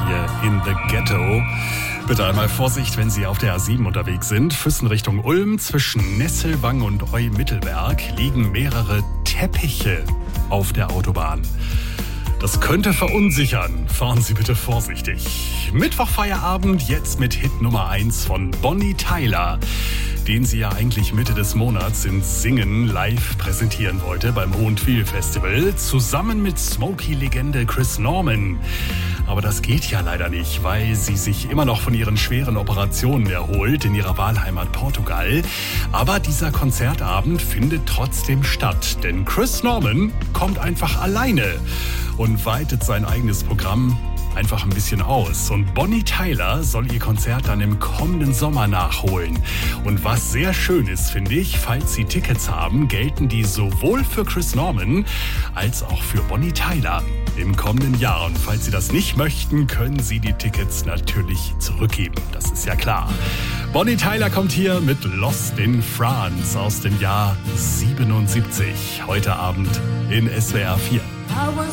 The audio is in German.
hier in the Ghetto. Bitte einmal Vorsicht, wenn Sie auf der A7 unterwegs sind. Füssen Richtung Ulm, zwischen Nesselwang und Eu-Mittelberg liegen mehrere Teppiche auf der Autobahn. Das könnte verunsichern. Fahren Sie bitte vorsichtig. Mittwochfeierabend jetzt mit Hit Nummer 1 von Bonnie Tyler, den sie ja eigentlich Mitte des Monats in Singen live präsentieren wollte beim Hohentwiel Festival, zusammen mit Smokey-Legende Chris Norman. Aber das geht ja leider nicht, weil sie sich immer noch von ihren schweren Operationen erholt in ihrer Wahlheimat Portugal. Aber dieser Konzertabend findet trotzdem statt, denn Chris Norman kommt einfach alleine und weitet sein eigenes Programm einfach ein bisschen aus. Und Bonnie Tyler soll ihr Konzert dann im kommenden Sommer nachholen. Und was sehr schön ist, finde ich, falls Sie Tickets haben, gelten die sowohl für Chris Norman als auch für Bonnie Tyler im kommenden Jahr. Und falls Sie das nicht möchten, können Sie die Tickets natürlich zurückgeben. Das ist ja klar. Bonnie Tyler kommt hier mit Lost in France aus dem Jahr 77. Heute Abend in SWR 4.